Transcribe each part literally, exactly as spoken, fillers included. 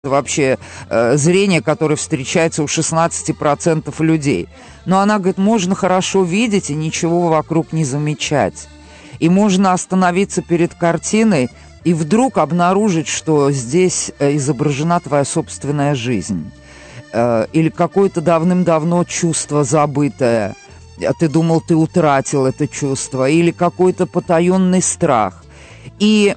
вообще э, зрение, которое встречается у шестнадцати процентов людей. Но она говорит, можно хорошо видеть и ничего вокруг не замечать. И можно остановиться перед картиной и вдруг обнаружить, что здесь э, изображена твоя собственная жизнь. Э, или какое-то давным-давно чувство забытое. Ты думал, ты утратил это чувство. Или какой-то потаенный страх. И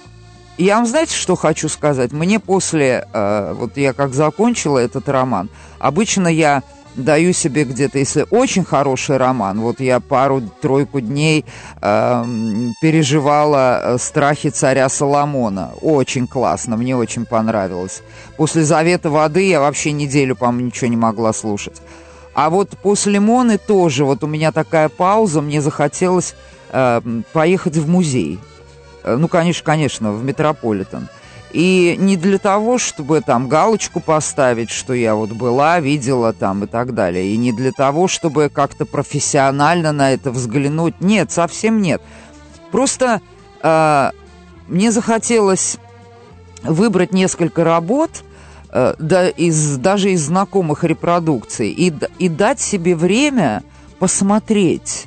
я вам, знаете, что хочу сказать? Мне после, э, вот я как закончила этот роман, обычно я даю себе где-то, если очень хороший роман, вот я пару-тройку дней э, переживала страхи царя Соломона. Очень классно, мне очень понравилось. После «Завета воды» я вообще неделю, по-моему, ничего не могла слушать. А вот после «Моны» тоже, вот у меня такая пауза, мне захотелось э, поехать в музей. Ну, конечно, конечно, в Метрополитен. И не для того, чтобы там галочку поставить, что я вот была, видела там и так далее. И не для того, чтобы как-то профессионально на это взглянуть. Нет, совсем нет. Просто э, мне захотелось выбрать несколько работ, э, да, из, даже из знакомых репродукций, и, и дать себе время посмотреть.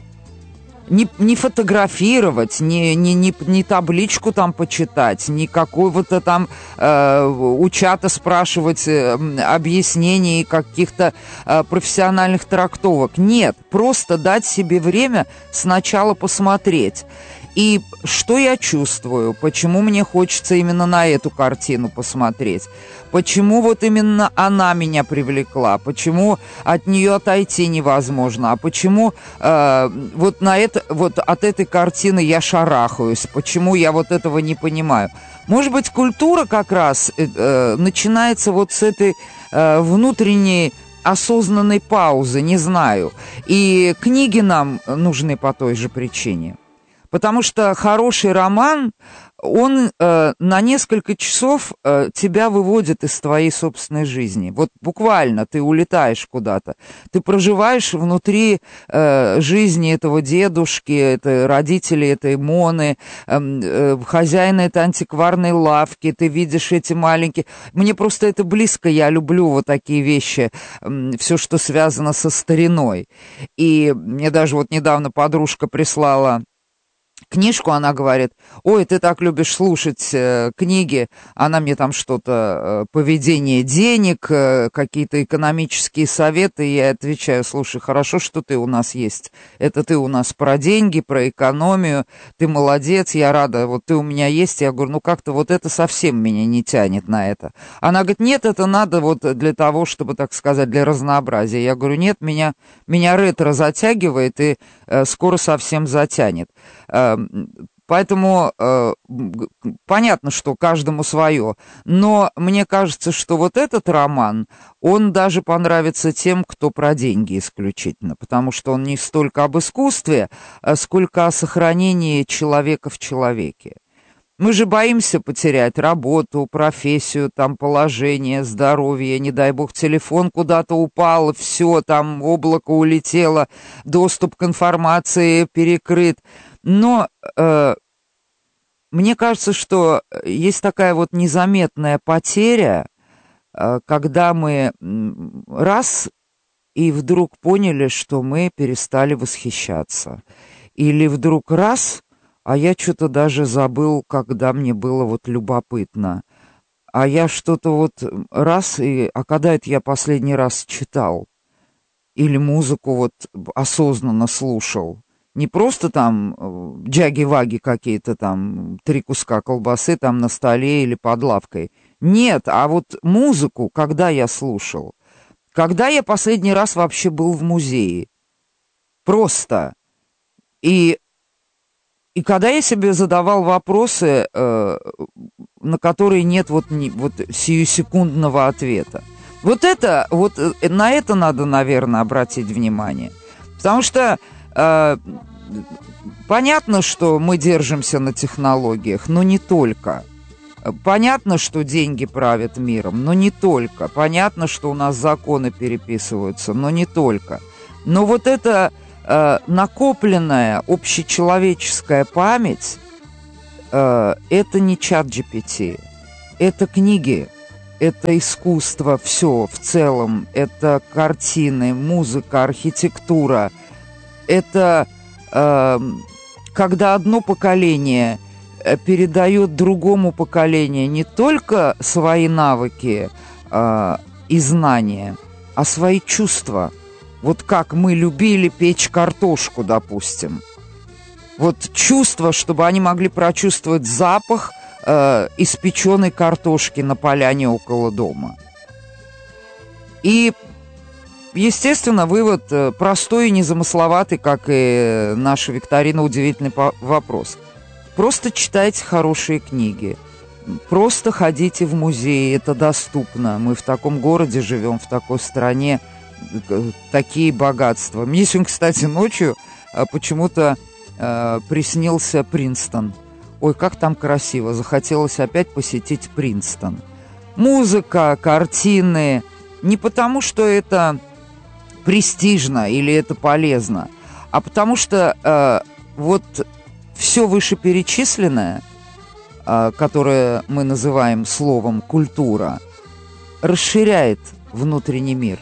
Не, не фотографировать, не, не, не, не табличку там почитать, не какого-то там э, у чата спрашивать э, объяснений каких-то э, профессиональных трактовок. Нет, просто дать себе время сначала посмотреть. И что я чувствую, почему мне хочется именно на эту картину посмотреть, почему вот именно она меня привлекла, почему от нее отойти невозможно, а почему э, вот, на это, вот от этой картины я шарахаюсь, почему я вот этого не понимаю. Может быть, культура как раз э, начинается вот с этой э, внутренней осознанной паузы, не знаю. И книги нам нужны по той же причине. Потому что хороший роман, он э, на несколько часов э, тебя выводит из твоей собственной жизни. Вот буквально ты улетаешь куда-то. Ты проживаешь внутри э, жизни этого дедушки, это родители этой Моны, э, э, хозяина этой антикварной лавки. Ты видишь эти маленькие... Мне просто это близко, я люблю вот такие вещи, э, все, что связано со стариной. И мне даже вот недавно подружка прислала книжку, она говорит, ой, ты так любишь слушать э, книги, она мне там что-то, э, поведение денег, э, какие-то экономические советы, и я отвечаю, слушай, хорошо, что ты у нас есть, это ты у нас про деньги, про экономию, ты молодец, я рада, вот ты у меня есть, я говорю, ну как-то вот это совсем меня не тянет на это. Она говорит, нет, это надо вот для того, чтобы, так сказать, для разнообразия. Я говорю, нет, меня, меня ретро затягивает и э, скоро совсем затянет. Поэтому э, понятно, что каждому свое, но мне кажется, что вот этот роман, он даже понравится тем, кто про деньги исключительно, потому что он не столько об искусстве, сколько о сохранении человека в человеке. Мы же боимся потерять работу, профессию, там, положение, здоровье, не дай бог, телефон куда-то упал, все, там, облако улетело, доступ к информации перекрыт. Но э, мне кажется, что есть такая вот незаметная потеря, э, когда мы раз и вдруг поняли, что мы перестали восхищаться. Или вдруг раз, а я что-то даже забыл, когда мне было вот любопытно. А я что-то вот раз, и, а когда это я последний раз читал? Или музыку вот осознанно слушал? Не просто там джаги-ваги какие-то там, три куска колбасы там на столе или под лавкой. Нет, а вот музыку, когда я слушал? Когда я последний раз вообще был в музее? Просто. И, и когда я себе задавал вопросы, э, на которые нет вот, не, вот сиюсекундного ответа. Вот это, вот на это надо, наверное, обратить внимание. Потому что э, понятно, что мы держимся на технологиях, но не только. Понятно, что деньги правят миром, но не только. Понятно, что у нас законы переписываются, но не только. Но вот эта э, накопленная общечеловеческая память, э, это не чат джи пи ти, это книги, это искусство, все в целом, это картины, музыка, архитектура. Это э, когда одно поколение передает другому поколению не только свои навыки э, и знания, а свои чувства. Вот как мы любили печь картошку, допустим. Вот чувство, чтобы они могли прочувствовать запах э, испеченной картошки на поляне около дома. И, естественно, вывод э, простой и незамысловатый, как и наша викторина «Удивительный по- вопрос». Просто читайте хорошие книги. Просто ходите в музей, это доступно. Мы в таком городе живем, в такой стране, такие богатства. Мне сегодня, кстати, ночью э, почему-то э, приснился Принстон. Ой, как там красиво. Захотелось опять посетить Принстон. Музыка, картины. Не потому, что это престижно или это полезно, а потому что э, вот все вышеперечисленное, э, которое мы называем словом «культура», расширяет внутренний мир.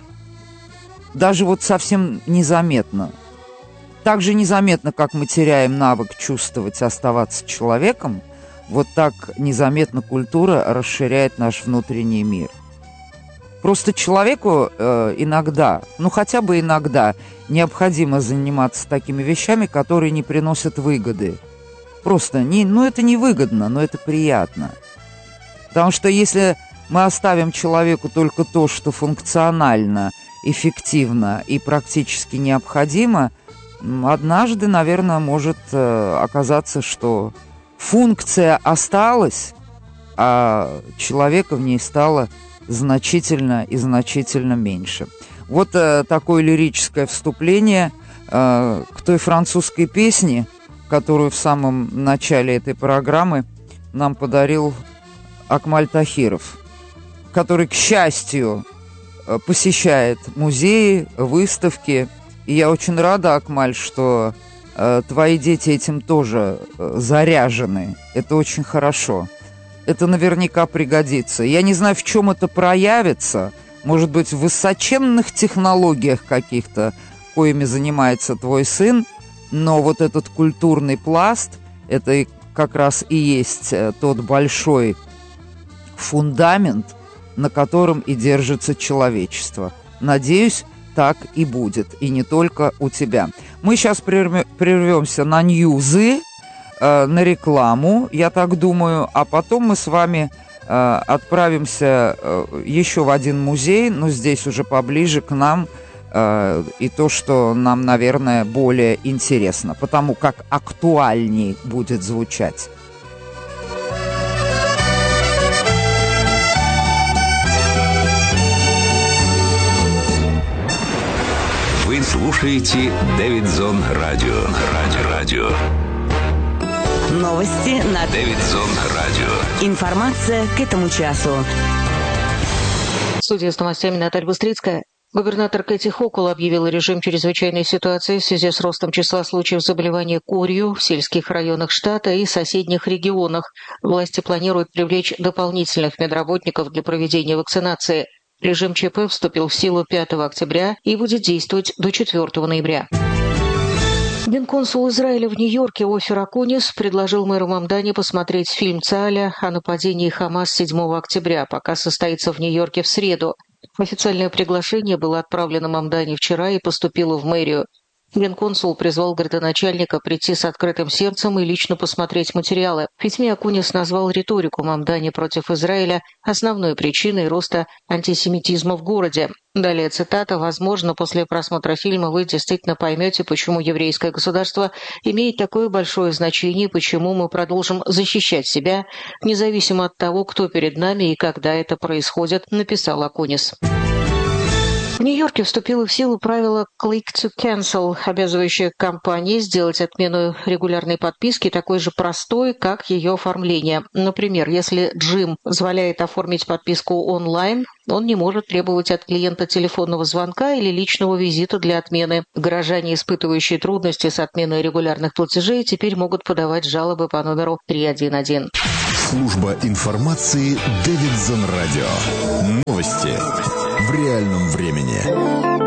Даже вот совсем незаметно. Так же незаметно, как мы теряем навык чувствовать, оставаться человеком, вот так незаметно культура расширяет наш внутренний мир. Просто человеку э, иногда, ну хотя бы иногда, необходимо заниматься такими вещами, которые не приносят выгоды. Просто, не, ну это не выгодно, но это приятно. Потому что если мы оставим человеку только то, что функционально, эффективно и практически необходимо, однажды, наверное, может э, оказаться, что функция осталась, а человека в ней стало значительно и значительно меньше. Вот э, такое лирическое вступление э, к той французской песне, которую в самом начале этой программы нам подарил Акмаль Тахиров, который, к счастью, посещает музеи, выставки. И я очень рада, Акмаль, что э, твои дети этим тоже э, заряжены. Это очень хорошо. Это наверняка пригодится. Я не знаю, в чем это проявится. Может быть, в высоченных технологиях каких-то, коими занимается твой сын. Но вот этот культурный пласт, это как раз и есть тот большой фундамент, на котором и держится человечество. Надеюсь, так и будет. И не только у тебя. Мы сейчас прервемся на ньюзы, э, на рекламу, я так думаю. А потом мы с вами э, отправимся э, еще в один музей, но здесь уже поближе к нам. Э, и то, что нам, наверное, более интересно. Потому как актуальнее будет звучать. Вы слушаете Дэвидсон Радио. Радио. Радио. Новости на Дэвидсон Радио. Информация к этому часу. Студия с новостями Наталья Быстрицкая. Губернатор Кэти Хокул объявила режим чрезвычайной ситуации в связи с ростом числа случаев заболевания корью в сельских районах штата и соседних регионах. Власти планируют привлечь дополнительных медработников для проведения вакцинации. Режим ЧП вступил в силу пятого октября и будет действовать до четвёртого ноября. Генконсул Израиля в Нью-Йорке Офер Акунис предложил мэру Мамдани посмотреть фильм Цааля о нападении Хамас седьмого октября, пока состоится в Нью-Йорке в среду. Официальное приглашение было отправлено Мамдани вчера и поступило в мэрию. Генконсул призвал градоначальника прийти с открытым сердцем и лично посмотреть материалы. В письме Акунис назвал риторику Мамдани против Израиля основной причиной роста антисемитизма в городе. Далее цитата: «Возможно, после просмотра фильма вы действительно поймете, почему еврейское государство имеет такое большое значение, почему мы продолжим защищать себя, независимо от того, кто перед нами и когда это происходит», написал Акунис. В Нью-Йорке вступило в силу правило «click to cancel», обязывающее компании сделать отмену регулярной подписки такой же простой, как ее оформление. Например, если Джим позволяет оформить подписку онлайн, Он не может требовать от клиента телефонного звонка или личного визита для отмены. Горожане, испытывающие трудности с отменой регулярных платежей, теперь могут подавать жалобы по номеру три один один. Служба информации Дэвидсон Радио. Новости в реальном времени.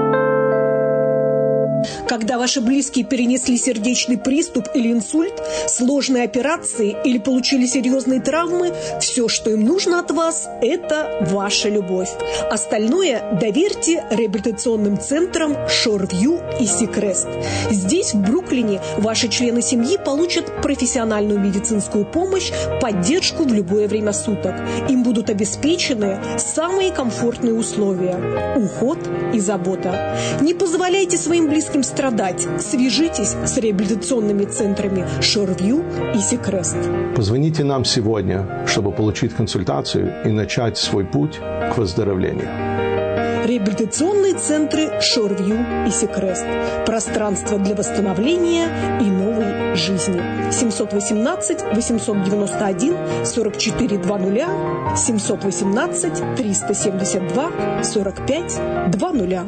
Когда ваши близкие перенесли сердечный приступ или инсульт, сложные операции или получили серьезные травмы, все, что им нужно от вас, это ваша любовь. Остальное доверьте реабилитационным центрам Шорвью и Сикрест. Здесь, в Бруклине, ваши члены семьи получат профессиональную медицинскую помощь, поддержку в любое время суток. Им будут обеспечены самые комфортные условия, уход и забота. Не позволяйте своим близким страдать. Свяжитесь с реабилитационными центрами Шорвью и Сикрест. Позвоните нам сегодня, чтобы получить консультацию и начать свой путь к выздоровлению. Реабилитационные центры Шорвью и Сикрест. Пространство для восстановления и новой жизни. семьсот восемнадцать восемьсот девяносто один сорок четыре двадцать, семьсот восемнадцать триста семьдесят два сорок пять двадцать.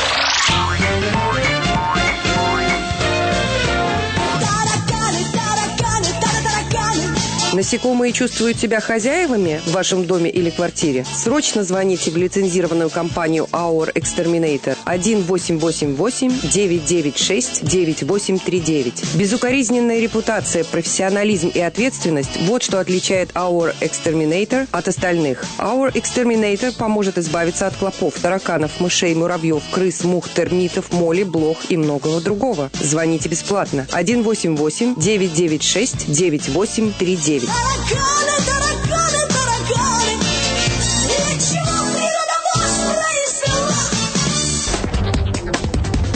Насекомые чувствуют себя хозяевами в вашем доме или квартире? Срочно звоните в лицензированную компанию Our Exterminator один восемь восемь восемь девять девять шесть девять восемь три девять. Безукоризненная репутация, профессионализм и ответственность – вот что отличает Our Exterminator от остальных. Our Exterminator поможет избавиться от клопов, тараканов, мышей, муравьев, крыс, мух, термитов, моли, блох и многого другого. Звоните бесплатно один восемь восемь девять девять шесть девять восемь три девять. Тараканы, тараканы, тараканы, для чего природа вас произвела?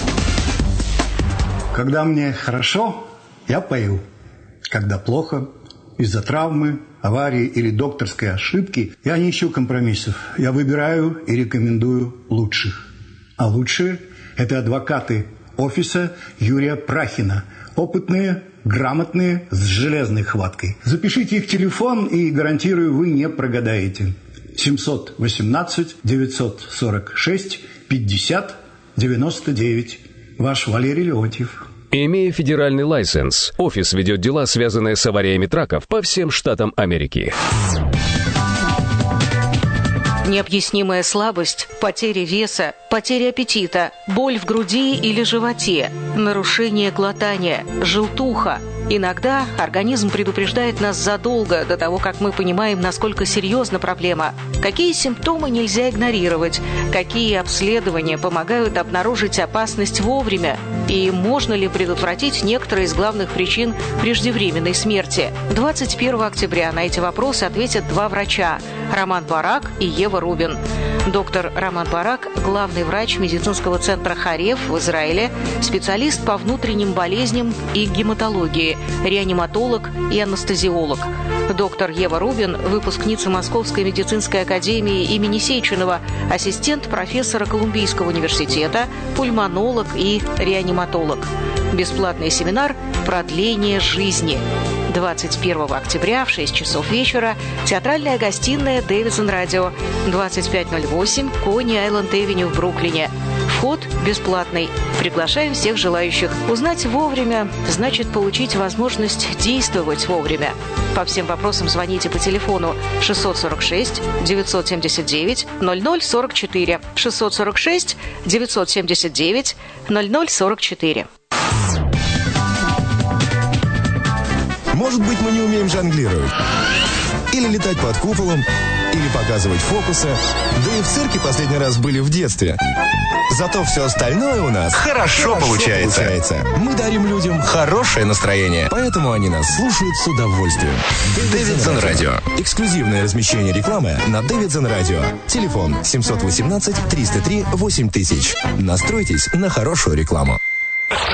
Когда мне хорошо, я пою. Когда плохо, из-за травмы, аварии или докторской ошибки, я не ищу компромиссов. Я выбираю и рекомендую лучших. А лучшие – это адвокаты офиса Юрия Прахина. Опытные, грамотные, с железной хваткой. Запишите их телефон, и, гарантирую, вы не прогадаете. семьсот восемнадцать девятьсот сорок шесть пятьдесят девяносто девять. Ваш Валерий Леонтьев. Имея федеральный лайсенс, офис ведет дела, связанные с авариями траков по всем штатам Америки. Необъяснимая слабость, потеря веса, потеря аппетита, боль в груди или животе, нарушение глотания, желтуха. Иногда организм предупреждает нас задолго до того, как мы понимаем, насколько серьезна проблема. Какие симптомы нельзя игнорировать, какие обследования помогают обнаружить опасность вовремя, и можно ли предотвратить некоторые из главных причин преждевременной смерти. двадцать первого октября на эти вопросы ответят два врача – Роман Барак и Ева Рубин. Доктор Роман Барак – главный врач медицинского центра Хареф в Израиле, специалист по внутренним болезням и гематологии, реаниматолог и анестезиолог. Доктор Ева Рубин – выпускница Московской медицинской академии имени Сеченова, ассистент профессора Колумбийского университета, пульмонолог и реаниматолог. Бесплатный семинар «Продление жизни». двадцать первого октября в шесть часов вечера, театральная гостиная Дэвидсон Радио, двадцать пять ноль восемь Кони-Айленд-Эвеню в Бруклине. Вход бесплатный. Приглашаем всех желающих. Узнать вовремя значит получить возможность действовать вовремя. По всем вопросам звоните по телефону шестьсот сорок шесть девятьсот семьдесят девять ноль ноль сорок четыре, шестьсот сорок шесть девятьсот семьдесят девять ноль ноль сорок четыре. Может быть, мы не умеем жонглировать. Или летать под куполом, или показывать фокусы. Да и в цирке последний раз были в детстве. Зато все остальное у нас хорошо, хорошо получается. получается. Мы дарим людям хорошее настроение, поэтому они нас слушают с удовольствием. Дэвидсон Радио. Эксклюзивное размещение рекламы на Дэвидсон Радио. Телефон семьсот восемнадцать триста три восемь тысяч. Настройтесь на хорошую рекламу.